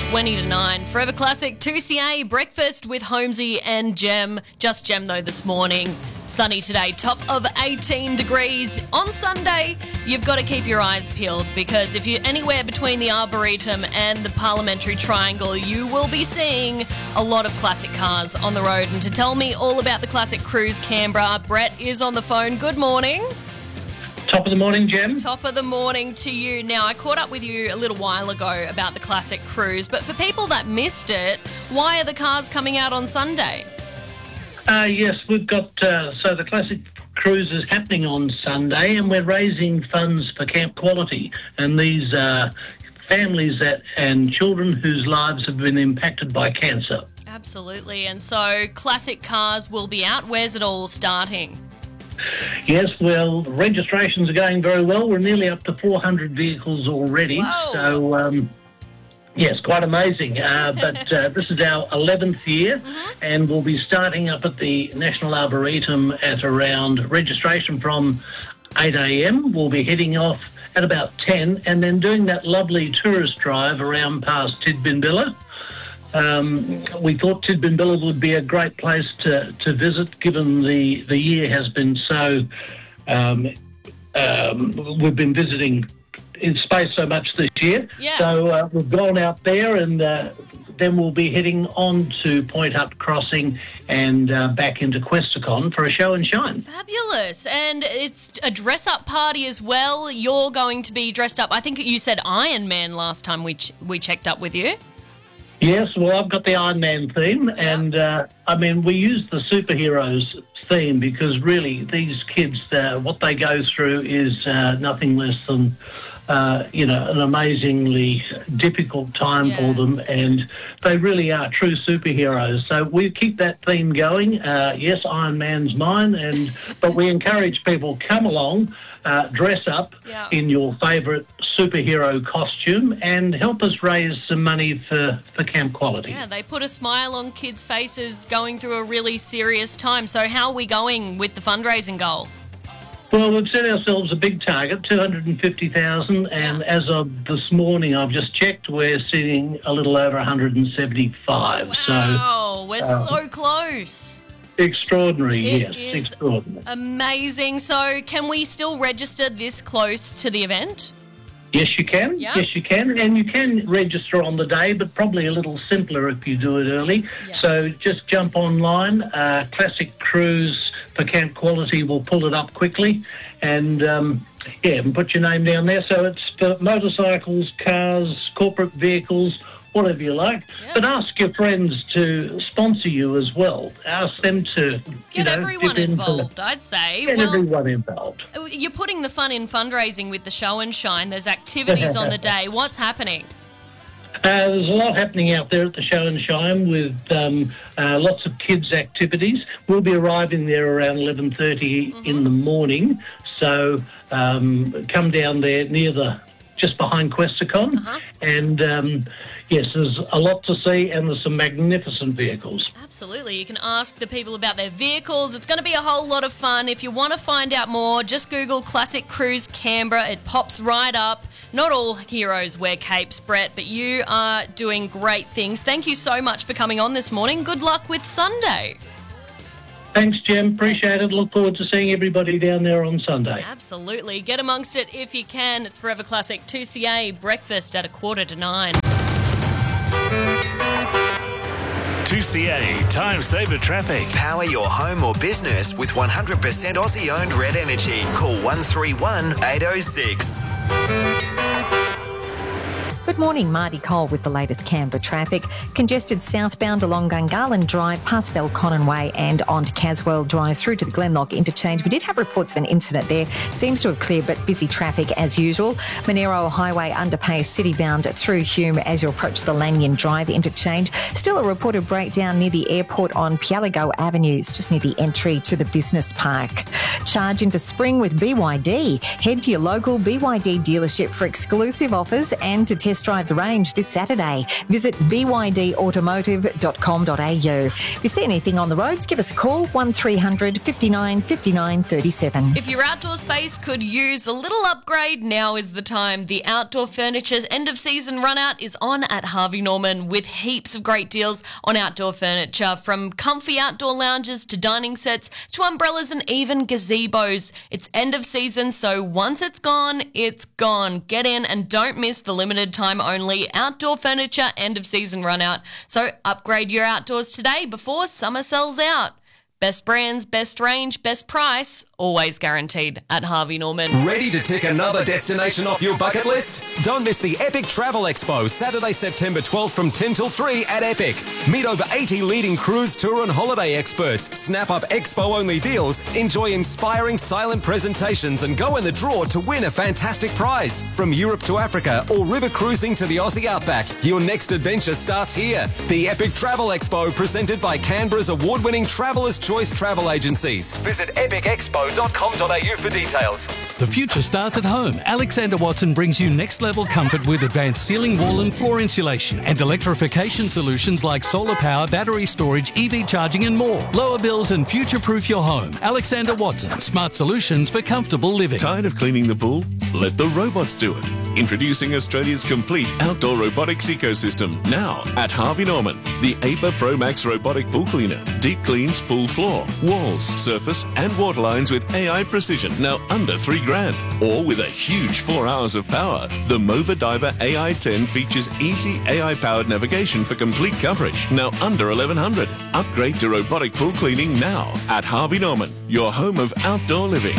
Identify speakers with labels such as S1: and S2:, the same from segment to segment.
S1: 20 to 9. Forever Classic 2CA breakfast with Holmesy and Gem. Just Gem though this morning. Sunny today, top of 18 degrees. On Sunday, you've got to keep your eyes peeled because if you're anywhere between the Arboretum and the Parliamentary Triangle, you will be seeing a lot of classic cars on the road. And to tell me all about the Classic Cruise Canberra, Brett is on the phone. Good morning.
S2: Top of the morning, Jem.
S1: Top of the morning to you. Now, I caught up with you a little while ago about the Classic Cruise, but for people that missed it, why are the cars coming out on Sunday?
S2: Yes, we've got, so the Classic Cruise is happening on Sunday and we're raising funds for Camp Quality. And these families and children whose lives have been impacted by cancer.
S1: Absolutely. And so classic cars will be out. Where's it all starting?
S2: Yes, well, the registrations are going very well. We're nearly up to 400 vehicles already.
S1: Whoa.
S2: So, yes, quite amazing. But this is our 11th year, and we'll be starting up at the National Arboretum at around registration from 8 a.m. We'll be heading off at about 10 and then doing that lovely tourist drive around past Tidbinbilla. We thought Tidbinbilla would be a great place to visit given the year has been so... we've been visiting in space so much this year.
S1: Yeah.
S2: So we've gone out there and then we'll be heading on to Point Up Crossing and back into Questacon for a show and shine.
S1: Fabulous. And it's a dress-up party as well. You're going to be dressed up. I think you said Iron Man last time we checked up with you.
S2: Yes, well, I've got the Iron Man theme, and we use the superheroes theme because really these kids, what they go through is nothing less than, an amazingly difficult time for them, and they really are true superheroes. So we keep that theme going. Yes, Iron Man's mine, but we encourage people, come along, dress up in your favourite superhero costume and help us raise some money for Camp Quality.
S1: Yeah, they put a smile on kids' faces going through a really serious time. So how are we going with the fundraising goal?
S2: Well, we've set ourselves a big target, 250,000, and as of this morning, I've just checked, we're sitting a little over 175.
S1: Wow, we're so close.
S2: Extraordinary,
S1: It
S2: yes,
S1: is
S2: extraordinary.
S1: Amazing. So can we still register this close to the event?
S2: Yes, you can.
S1: Yeah.
S2: Yes, you can. And you can register on the day, but probably a little simpler if you do it early.
S1: Yeah.
S2: So just jump online. Classic Cruise for Camp Quality will pull it up quickly. And, and put your name down there. So it's for motorcycles, cars, corporate vehicles, whatever you like.
S1: Yep.
S2: But ask your friends to sponsor you as well. Ask them to
S1: Get everyone involved, I'd say.
S2: Get everyone involved.
S1: You're putting the fun in fundraising with the show and shine. There's activities on the day. What's happening?
S2: There's a lot happening out there at the show and shine with lots of kids' activities. We'll be arriving there around 11:30 in the morning. So come down there just behind Questacon. And yes, there's a lot to see and there's some magnificent vehicles.
S1: Absolutely. You can ask the people about their vehicles. It's going to be a whole lot of fun. If you want to find out more, just Google Classic Cruise Canberra. It pops right up. Not all heroes wear capes, Brett, but you are doing great things. Thank you so much for coming on this morning. Good luck with Sunday.
S2: Thanks, Jem. Appreciate it. Look forward to seeing everybody down there on Sunday.
S1: Absolutely. Get amongst it if you can. It's Forever Classic 2CA breakfast at 8:45.
S3: 2CA Time Saver Traffic.
S4: Power your home or business with 100% Aussie-owned Red Energy. Call 131 806.
S5: Good morning, Marty Cole with the latest Canberra traffic. Congested southbound along Gungahlin Drive, past Belconnen Way and onto Caswell Drive through to the Glenlock interchange. We did have reports of an incident there. Seems to have cleared, but busy traffic as usual. Monero Highway underpass citybound through Hume as you approach the Lanyon Drive interchange. Still a reported breakdown near the airport on Pialigo Avenues, just near the entry to the business park. Charge into spring with BYD. Head to your local BYD dealership for exclusive offers and to test drive the range this Saturday. Visit bydautomotive.com.au. If you see anything on the roads, give us a call, 1300 59 59 37.
S1: If your outdoor space could use a little upgrade, now is the time. The Outdoor Furniture's end of season run out is on at Harvey Norman with heaps of great deals on outdoor furniture, from comfy outdoor lounges to dining sets to umbrellas and even gazebos. It's end of season, so once it's gone, it's gone. Get in and don't miss the limited time only Outdoor Furniture end of season run out. So upgrade your outdoors today before summer sells out. Best brands, best range, best price, always guaranteed at Harvey Norman.
S3: Ready to tick another destination off your bucket list? Don't miss the Epic Travel Expo, Saturday, September 12th from 10 till 3 at Epic. Meet over 80 leading cruise, tour and holiday experts. Snap up expo-only deals, enjoy inspiring silent presentations and go in the draw to win a fantastic prize. From Europe to Africa or river cruising to the Aussie Outback, your next adventure starts here. The Epic Travel Expo, presented by Canberra's award-winning Traveller's Choice Travel Agencies. Visit epicexpo.com.au for details.
S6: The future starts at home. Alexander Watson brings you next-level comfort with advanced ceiling, wall and floor insulation and electrification solutions like solar power, battery storage, EV charging and more. Lower bills and future-proof your home. Alexander Watson, smart solutions for comfortable living.
S7: Tired of cleaning the pool? Let the robots do it. Introducing Australia's complete outdoor robotics ecosystem, now at Harvey Norman. The APA Pro Max robotic pool cleaner. Deep cleans pool floor, walls, surface and water lines with AI precision, now under $3,000. Or with a huge 4 hours of power. The Mova Diver AI10 features easy AI-powered navigation for complete coverage, now under $1,100. Upgrade to robotic pool cleaning now at Harvey Norman, your home of outdoor living.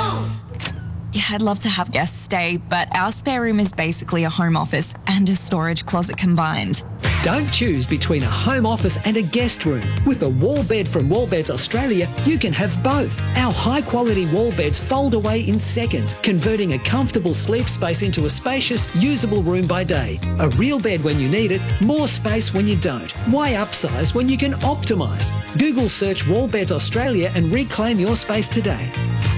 S8: Yeah, I'd love to have guests stay, but our spare room is basically a home office and a storage closet combined.
S9: Don't choose between a home office and a guest room. With a wall bed from Wallbeds Australia, you can have both. Our high-quality wall beds fold away in seconds, converting a comfortable sleep space into a spacious, usable room by day. A real bed when you need it, more space when you don't. Why upsize when you can optimise? Google search Wallbeds Australia and reclaim your space today.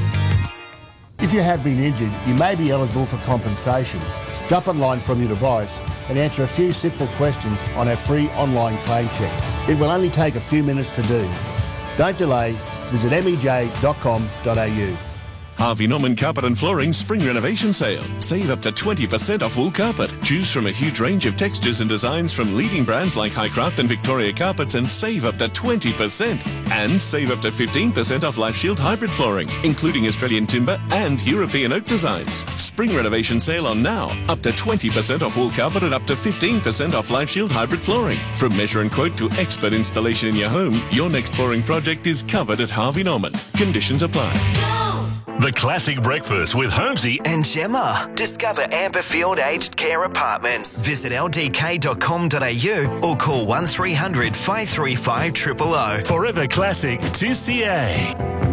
S10: If you have been injured, you may be eligible for compensation. Jump online from your device and answer a few simple questions on our free online claim check. It will only take a few minutes to do. Don't delay. Visit mej.com.au.
S7: Harvey Norman Carpet and Flooring Spring Renovation Sale. Save up to 20% off wool carpet. Choose from a huge range of textures and designs from leading brands like Highcraft and Victoria Carpets and save up to 20%. And save up to 15% off Life Shield hybrid flooring, including Australian timber and European oak designs. Spring Renovation Sale on now. Up to 20% off wool carpet and up to 15% off Life Shield hybrid flooring. From measure and quote to expert installation in your home, your next flooring project is covered at Harvey Norman. Conditions apply.
S11: The Classic Breakfast with Holmesy
S4: and Gemma. Discover Amberfield Aged Care Apartments. Visit ldk.com.au or call 1300 535 000.
S11: Forever Classic 2CA.